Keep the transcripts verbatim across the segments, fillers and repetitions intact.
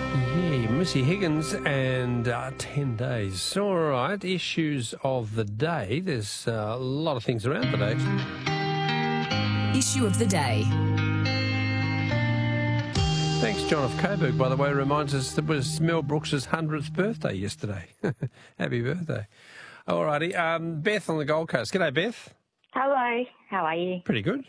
Yeah, Missy Higgins and uh, ten days. All right, issues of the day. There's uh, a lot of things around today. Issue of the day. Thanks, John of Coburg, by the way, reminds us that it was Mel Brooks' hundredth birthday yesterday. Happy birthday. All righty. Um, Beth on the Gold Coast. G'day, Beth. Hello, how are you? Pretty good.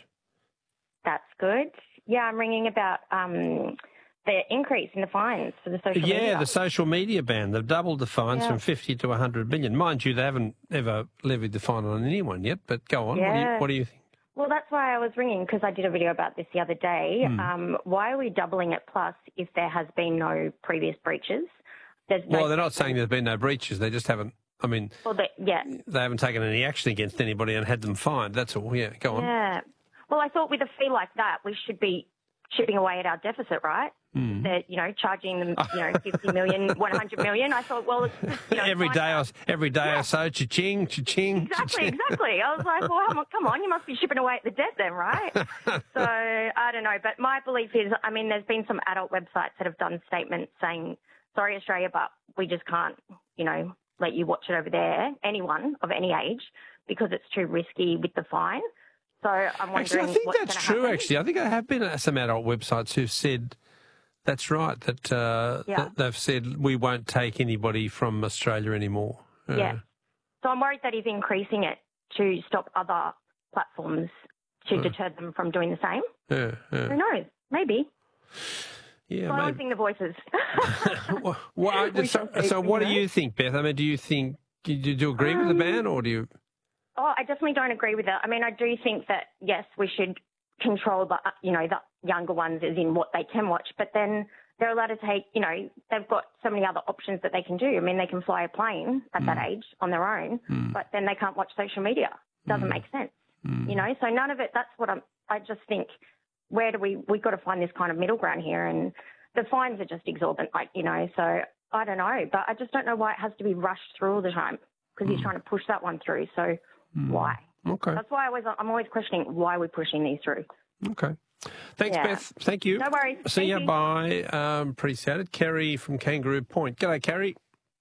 That's good. Yeah, I'm ringing about um, the increase in the fines for the social yeah, media. the social media ban. They've doubled the fines Yeah. from fifty to one hundred million. Mind you, they haven't ever levied the fine on anyone yet, but go on. What, do you, Yeah. what do you think? Well, that's why I was ringing, because I did a video about this the other day. Hmm. Um, why are we doubling it plus if there has been no previous breaches? There's no Well, they're not saying there's been no breaches. They just haven't, I mean, Well, the, yeah. they haven't taken any action against anybody and had them fined. That's all. Yeah, go on. Yeah. Well, I thought with a fee like that, we should be chipping away at our deficit, right? Mm. They're, you know, charging them, you know, fifty million, one hundred million. I thought, well, it's just, you know, every fine day, that. I was, every day Yeah. or so, cha-ching, cha-ching, Exactly, cha-ching. exactly. I was like, well, come on, come on, you must be chipping away at the debt then, right? So I don't know. But my belief is, I mean, there's been some adult websites that have done statements saying, sorry, Australia, but we just can't, you know, let you watch it over there, anyone of any age, because it's too risky with the fine. So I'm wondering Actually, I think what's that's gonna true, happen. actually. I think there have been uh, some adult websites who've said that's right, that, uh, Yeah. that they've said we won't take anybody from Australia anymore. Uh, Yeah. So I'm worried that he's increasing it to stop other platforms to Hmm. deter them from doing the same. Yeah, yeah. Who knows? Maybe. Yeah, maybe. Silencing the voices. Well, well, We so, shall see, so what do you know? you think, Beth? I mean, do you think, do you, do you agree with the Um, ban, or do you... Oh, I definitely don't agree with that. I mean, I do think that, yes, we should control the, you know, the younger ones as in what they can watch, but then they're allowed to take, you know, they've got so many other options that they can do. I mean, they can fly a plane at that age on their own, Mm. but then they can't watch social media. Doesn't Mm. make sense, Mm. you know? So none of it, that's what I'm, I just think, where do we, we've got to find this kind of middle ground here, and the fines are just exorbitant, like, you know, so I don't know, but I just don't know why it has to be rushed through all the time, because he's trying to push that one through, so Mm. why? Okay, That's why I was, I'm always questioning why we're pushing these through. okay. Thanks, Yeah. Beth. Thank you. No worries. See Thank ya. you. Bye. Um, appreciate it. Kerry from Kangaroo Point. G'day, Kerry.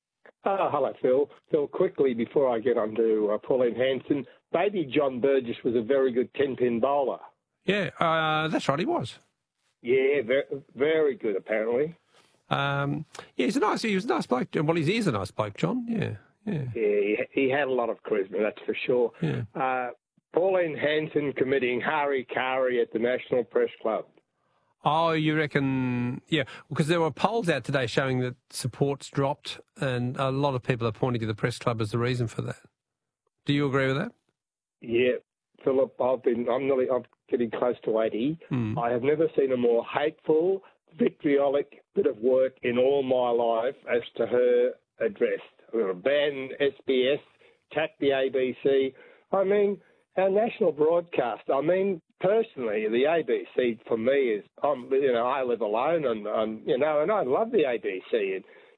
Oh, hello, Phil. Phil, quickly before I get on to uh, Pauline Hanson, baby John Burgess was a very good ten-pin bowler. Yeah, uh, that's right, he was. Yeah, very, very good, apparently. Um, yeah, he's a nice, he was a nice bloke. Well, he is a nice bloke, John. Yeah, yeah. Yeah, he, he had a lot of charisma, that's for sure. Yeah. Uh, Pauline Hanson committing Hari Kari at the National Press Club. Oh, you reckon? Yeah, because there were polls out today showing that support's dropped, and a lot of people are pointing to the press club as the reason for that. Do you agree with that? Yeah, Philip, I've been, I'm nearly, I'm getting close to eighty. Hmm. I have never seen a more hateful, vitriolic bit of work in all my life as to her address. We're going to ban S B S, attack the A B C. I mean, our national broadcast. I mean, personally, the A B C for me is, um, you know, I live alone, and, and you know, and I love the A B C. And